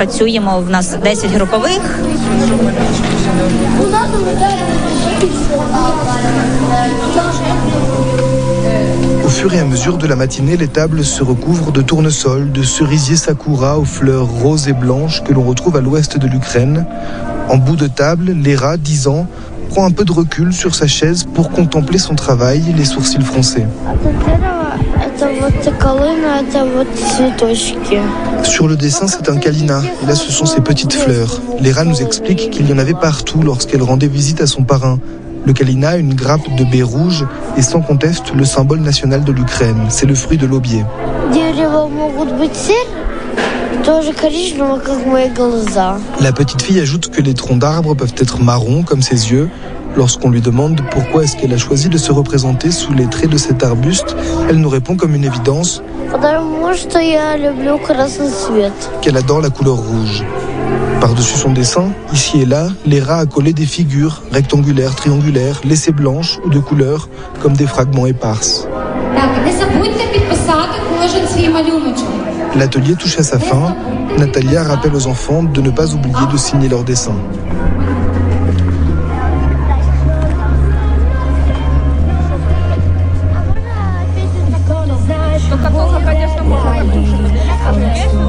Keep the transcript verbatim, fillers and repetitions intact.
працюємо, в нас десять групових. Au fur et à mesure de la matinée, les tables se recouvrent de tournesols, de cerisiers sakura aux fleurs roses et blanches que l'on retrouve à l'ouest de l'Ukraine. En bout de table, Lera, dix ans, prend un peu de recul sur sa chaise pour contempler son travail, les sourcils froncés. Sur le dessin, c'est un kalina, et là ce sont ses petites fleurs. Lera nous explique qu'il y en avait partout lorsqu'elle rendait visite à son parrain. Le kalina, une grappe de baies rouges, est sans conteste le symbole national de l'Ukraine. C'est le fruit de l'aubier. La petite fille ajoute que les troncs d'arbres peuvent être marrons comme ses yeux. Lorsqu'on lui demande pourquoi est-ce qu'elle a choisi de se représenter sous les traits de cet arbuste, elle nous répond comme une évidence qu'elle adore la couleur rouge. Par-dessus son dessin, ici et là, Lera a collé des figures rectangulaires, triangulaires, laissées blanches ou de couleurs, comme des fragments éparses. L'atelier touche à sa fin. Natalia rappelle aux enfants de ne pas oublier de signer leurs dessins.